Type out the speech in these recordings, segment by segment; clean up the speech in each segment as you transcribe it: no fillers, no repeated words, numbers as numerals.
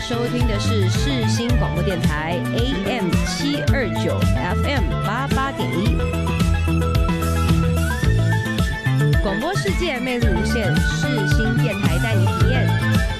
收听的是世新广播电台 AM 729 FM 88.1，广播世界魅力无限，世新电台带你体验。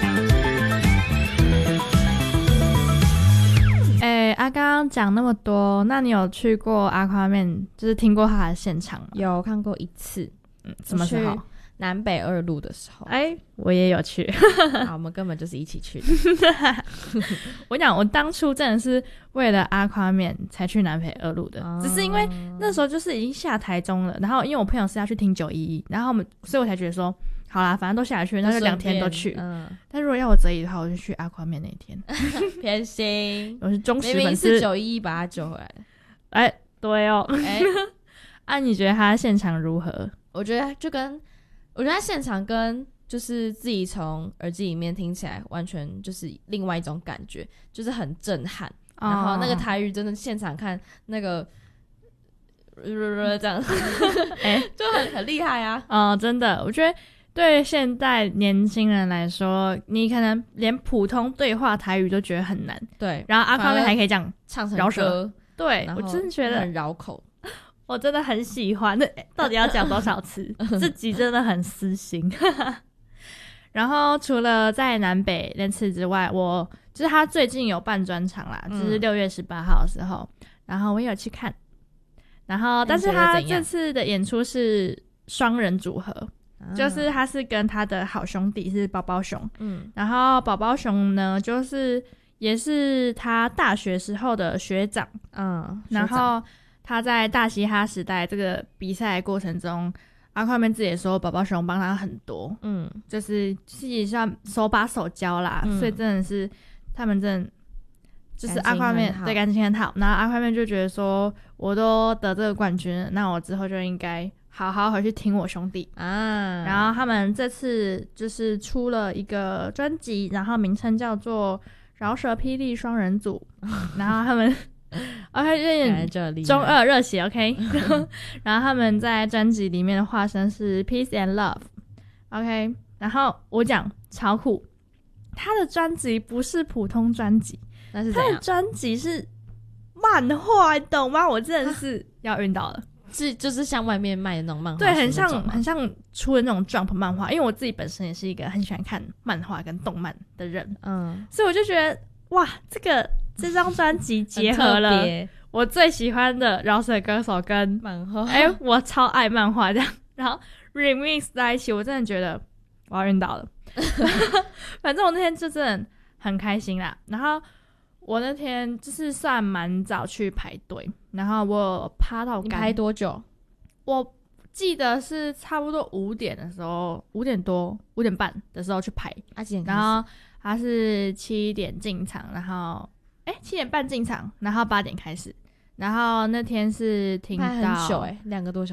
刚刚讲那么多，那你有去过阿夸面，就是听过他的现场吗？ 有看过一次， 什么时候？ 南北二路的时候。 我也有去。 我们根本就是一起去的。 我讲，我当初真的是为了阿夸面才去南北二路的，只是因为那时候就是已经下台中了，然后因为我朋友是要去听911，然后所以我才觉得说，好啦，反正都下来去，那就2天都去。但如果要我择一的话，我就去阿夸面那一天。 偏心， 我是忠实粉丝。 明明是911把他救回来的。 对哦。你觉得他现场如何？ 我觉得他现场跟就是自己从耳机里面听起来完全就是另外一种感觉，就是很震撼。然后那个台语真的现场看那个这样就很厉害啊。 真的，我觉得对现在年轻人来说，你可能连普通对话台语都觉得很难。 对， 然后阿夸面还可以这样唱成饶舌。对，我真的觉得很绕口。 我真的很喜欢，到底要讲多少次？自己真的很私心。然后除了在南北那次之外，就是他最近有办专场啦，就是6月18号的时候，然后我也有去看。然后，但是他这次的演出是双人组合，就是他是跟他的好兄弟是宝宝熊，然后宝宝熊呢，就是也是他大学时候的学长，然后他在大嘻哈时代这个比赛过程中，阿夸面自己也说宝宝熊帮他很多，就是自己像手把手教啦，所以真的是他们真的就是阿夸面对感情很好，然后阿夸面就觉得说我都得这个冠军了，那我之后就应该好好回去听我兄弟啊。然后他们这次就是出了一个专辑，然后名称叫做饶舌霹雳双人组，然后他们OK， 中二热血 OK 然后他们在专辑里面的化身是 Peace and Love OK， 然后我讲超酷，他的专辑不是普通专辑， 那是怎样？ 他的专辑是漫画，你懂吗？我真的是要晕倒了。 就是像外面卖的那种漫画， 对，很像出的那种 Jump 漫画，因为我自己本身也是一个很喜欢看漫画跟动漫的人，所以我就觉得哇，这张专辑结合了我最喜欢的饶舌歌手跟漫画， 我超爱漫画这样，然后 remix 在一起，我真的觉得我要晕倒了。反正我那天就真的很开心啦。然后我那天就是算蛮早去排队，然后我有趴到。 你排多久？ 我记得是差不多5点的时候，5点多5点半的时候去排，然后他是7点进场，然后7点半进场，然后8点开始，然后那天是听到很久2个多